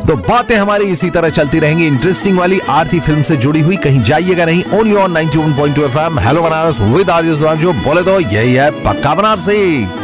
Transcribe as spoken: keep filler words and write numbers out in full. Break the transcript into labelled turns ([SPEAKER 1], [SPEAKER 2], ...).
[SPEAKER 1] तो बातें हमारी इसी तरह चलती रहेंगी, इंटरेस्टिंग वाली आरती फिल्म से जुड़ी हुई। कहीं जाइएगा नहीं, only on ninety one point two FM hello Banaras with RJ Sudhanshu. बोले तो यही है पक्का बनारसी।